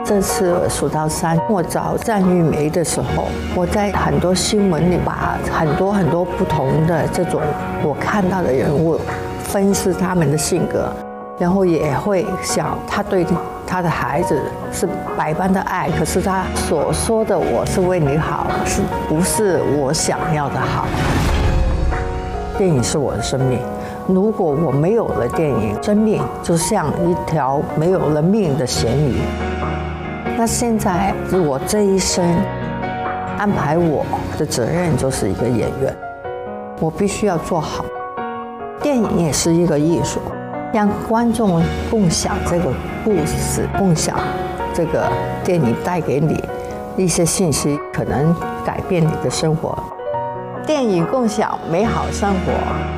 这次数到3，我找战玉梅的时候，我在很多新闻里把很多不同的这种我看到的人物分析他们的性格，然后也会想他对他的孩子是百般的爱，可是他所说的我是为你好，是不是我想要的好？电影是我的生命，如果我没有了电影，生命就像一条没有了命的咸鱼。那现在我这一生安排我的责任就是一个演员，我必须要做好。电影也是一个艺术，让观众共享这个故事，共享这个电影带给你一些信息，可能改变你的生活。电影共享美好生活。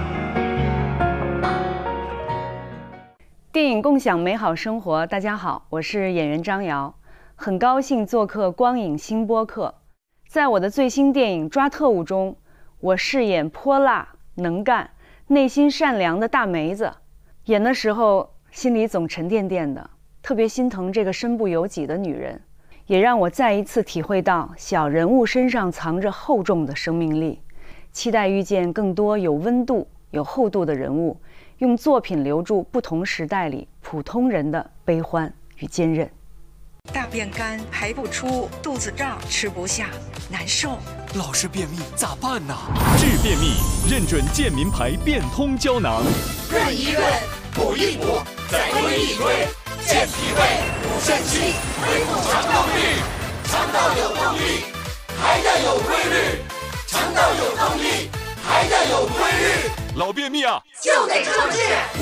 电影共享美好生活，大家好，我是演员张瑶，很高兴做客光影新播客。在我的最新电影《抓特务》中，我饰演泼辣、能干、内心善良的大梅子。演的时候心里总沉甸甸的，特别心疼这个身不由己的女人，也让我再一次体会到小人物身上藏着厚重的生命力。期待遇见更多有温度、有厚度的人物，用作品留住不同时代里普通人的悲欢与坚韧。 大便干排不出，肚子胀吃不下，难受。 老是便秘咋办呢？治便秘，认准健民牌变通胶囊， 润一润，补一补，再推一推，健脾胃，补肾气，恢复肠道率。肠道有动力，还要有规律。肠道有动力，还要有规律。 老便秘啊， 就得这么治。